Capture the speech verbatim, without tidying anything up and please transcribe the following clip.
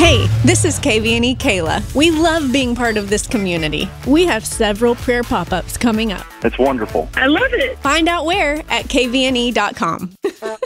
Hey, this is K V N E Kayla. We love being part of this community. We have several prayer pop-ups coming up. That's wonderful. I love it. Find out where at K V N E dot com.